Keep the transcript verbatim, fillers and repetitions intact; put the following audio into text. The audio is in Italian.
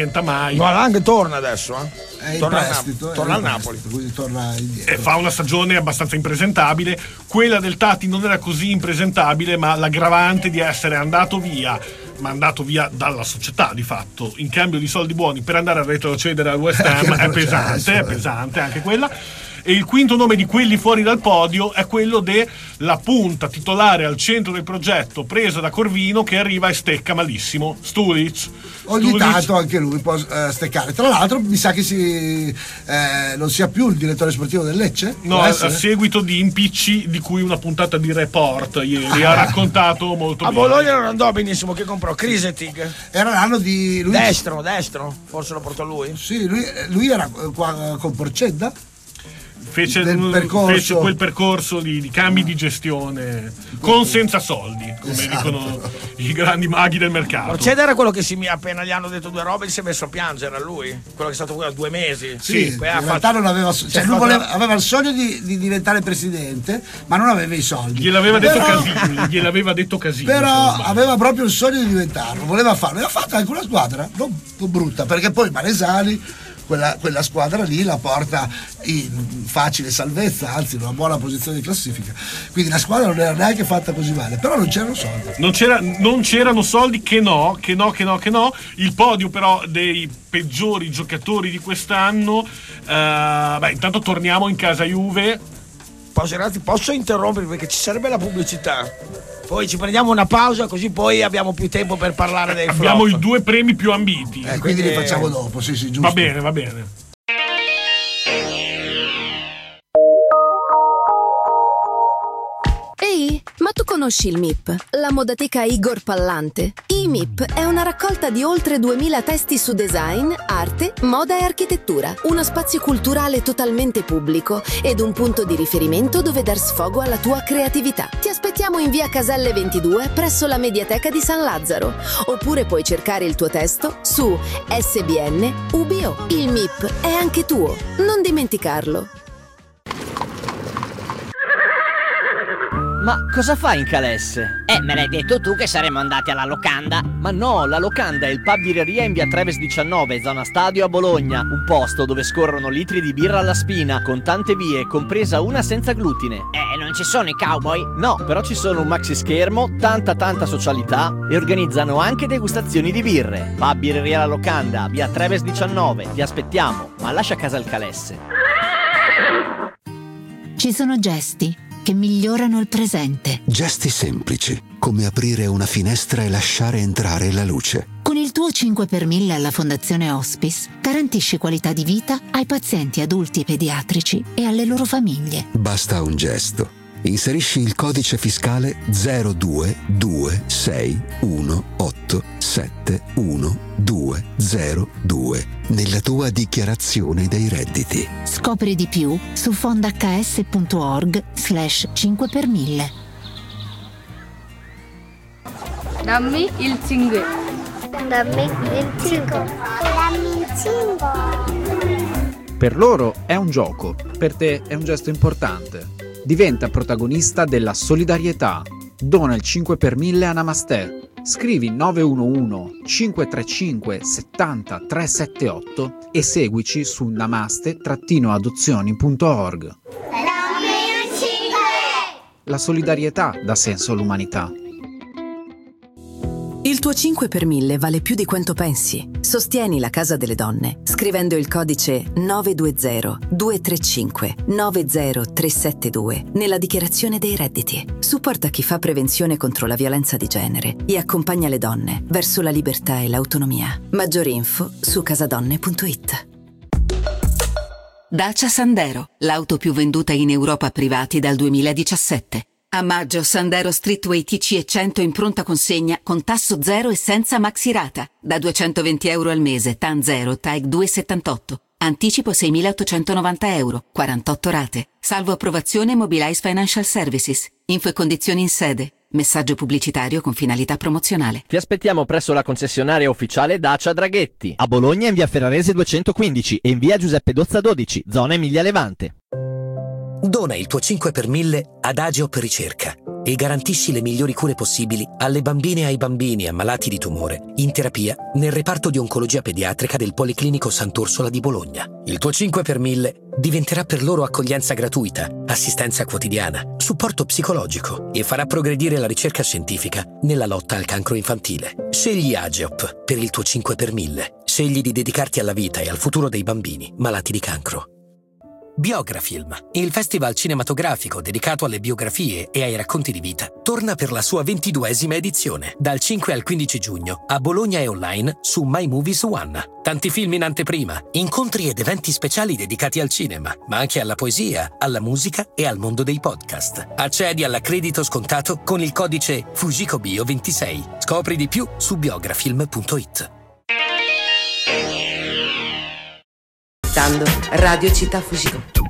mai. Ma Lang torna adesso, eh? È torna in prestito, a, torna è al in Napoli. prestito, quindi torna indietro. E fa una stagione abbastanza impresentabile. Quella del Tati non era così impresentabile, ma l'aggravante di essere andato via, ma andato via dalla società di fatto, in cambio di soldi buoni per andare a retrocedere al West Ham è pesante, è pesante anche quella. E il quinto nome di quelli fuori dal podio è quello della punta titolare al centro del progetto, presa da Corvino, che arriva e stecca malissimo, Stulic. Ogni Stulic. tanto anche lui può uh, steccare. Tra l'altro mi sa che si, eh, non sia più il direttore sportivo del Lecce. No, a seguito di impicci di cui una puntata di Report ieri ha raccontato molto a bene. A Bologna non andò benissimo, che comprò Krisetic. Era l'anno di lui... Destro, destro, forse lo portò lui. Sì, lui, lui era qua con Porcedda. Fece, fece quel percorso di, di cambi di gestione con senza soldi, come esatto. dicono i grandi maghi del mercato. Proceda era quello che si, appena gli hanno detto due robe si è messo a piangere, era lui, quello che è stato quello due mesi. Sì, sì in realtà fatto, non aveva, cioè lui voleva, aveva il sogno di, di diventare presidente, ma non aveva i soldi. Gliel'aveva detto però, Casini, gliel'aveva detto Casini. Però aveva proprio il sogno di diventarlo, voleva farlo, e ha fatto anche una squadra non, non brutta, perché poi Maresali Quella, quella squadra lì la porta in facile salvezza, anzi in una buona posizione di classifica, quindi la squadra non era neanche fatta così male, però non c'erano soldi non, c'era, non c'erano soldi che no, che no, che no, che no il podio però dei peggiori giocatori di quest'anno, uh, beh intanto torniamo in casa Juve. Posso, posso interrompere perché ci sarebbe la pubblicità? Poi ci prendiamo una pausa, così poi abbiamo più tempo per parlare dei flop. Abbiamo i due premi più ambiti. Eh, quindi, quindi li facciamo dopo, sì, sì, giusto. Va bene, va bene. Ehi, ma tu conosci il M I P, la modateca Igor Pallante? I M I P è una raccolta di oltre duemila testi su design, arte, moda e architettura. Uno spazio culturale totalmente pubblico ed un punto di riferimento dove dar sfogo alla tua creatività. Ti aspettiamo in via Caselle ventidue presso la Mediateca di San Lazzaro. Oppure puoi cercare il tuo testo su S B N U B O. Il M I P è anche tuo, non dimenticarlo. Ma cosa fai in Calesse? Eh, me l'hai detto tu che saremmo andati alla locanda. Ma no, la locanda è il pub birreria in via Treves diciannove, zona stadio a Bologna. Un posto dove scorrono litri di birra alla spina, con tante vie, compresa una senza glutine. Eh, non ci sono i cowboy? No, però ci sono un maxi schermo, tanta tanta socialità e organizzano anche degustazioni di birre. Pub birreria la locanda, via Treves diciannove, ti aspettiamo, ma lascia a casa il Calesse. Ci sono gesti che migliorano il presente. Gesti semplici, come aprire una finestra e lasciare entrare la luce. Con il tuo cinque per mille alla Fondazione Hospice garantisci qualità di vita ai pazienti adulti e pediatrici e alle loro famiglie. Basta un gesto. Inserisci il codice fiscale zero due due sei uno otto sette uno due zero due nella tua dichiarazione dei redditi. Scopri di più su fondahs.org slash cinque per mille. Dammi il cinque. Dammi il cinque. Dammi il cinque. Per loro è un gioco, per te è un gesto importante. Diventa protagonista della solidarietà. Dona il cinque per mille a Namaste. Scrivi nove uno uno cinque tre cinque sette zero tre sette otto e seguici su namaste adozioni punto org. La solidarietà dà senso all'umanità. Il tuo cinque per mille vale più di quanto pensi. Sostieni la Casa delle Donne scrivendo il codice nove due zero due tre cinque nove zero tre sette due nella dichiarazione dei redditi. Supporta chi fa prevenzione contro la violenza di genere e accompagna le donne verso la libertà e l'autonomia. Maggiori info su casadonne punto it. Dacia Sandero, l'auto più venduta in Europa a privati dal duemiladiciassette. A maggio Sandero Streetway T C e cento in pronta consegna con tasso zero e senza maxirata. Da duecentoventi euro al mese, T A N zero, T A E C due virgola settantotto. Anticipo seimilaottocentonovanta euro, quarantotto rate. Salvo approvazione Mobilize Financial Services. Info e condizioni in sede. Messaggio pubblicitario con finalità promozionale. Ti aspettiamo presso la concessionaria ufficiale Dacia Draghetti. A Bologna in via Ferrarese duecentoquindici e in via Giuseppe Dozza dodici, zona Emilia Levante. Dona il tuo cinque per mille ad Agio per Ricerca. e garantisci le migliori cure possibili alle bambine e ai bambini ammalati di tumore in terapia nel reparto di oncologia pediatrica del Policlinico Sant'Orsola di Bologna. Il tuo cinque per mille diventerà per loro accoglienza gratuita, assistenza quotidiana, supporto psicologico e farà progredire la ricerca scientifica nella lotta al cancro infantile. Scegli Ageop per il tuo cinque per mille. Scegli di dedicarti alla vita e al futuro dei bambini malati di cancro. Biografilm, il festival cinematografico dedicato alle biografie e ai racconti di vita, torna per la sua ventiduesima edizione, dal cinque al quindici giugno, a Bologna e online su My Movies One. Tanti film in anteprima, incontri ed eventi speciali dedicati al cinema, ma anche alla poesia, alla musica e al mondo dei podcast. Accedi all'accredito scontato con il codice FUJICOBIO ventisei. Scopri di più su biografilm punto it. Radio Città Fujiko.